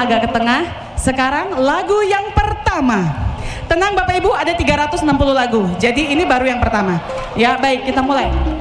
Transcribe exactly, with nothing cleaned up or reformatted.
agak ke tengah. Sekarang lagu yang pertama. Tenang Bapak Ibu, ada tiga ratus enam puluh lagu. Jadi ini baru yang pertama. Ya, baik, kita mulai.